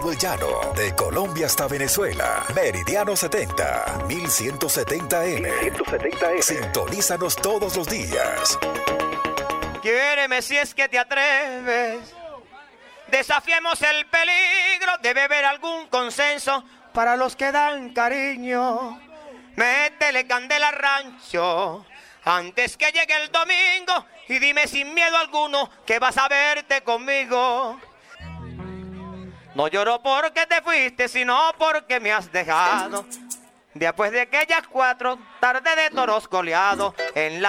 El llano, de Colombia hasta Venezuela. Meridiano 70, 1170M. Sintonízanos todos los días. Quiéreme si es que te atreves. Desafiemos el peligro. Debe haber algún consenso para los que dan cariño. Métele candela al rancho antes que llegue el domingo y dime sin miedo alguno que vas a verte conmigo. No lloro porque te fuiste, sino porque me has dejado. Después de aquellas 4 tardes de toros coleados en la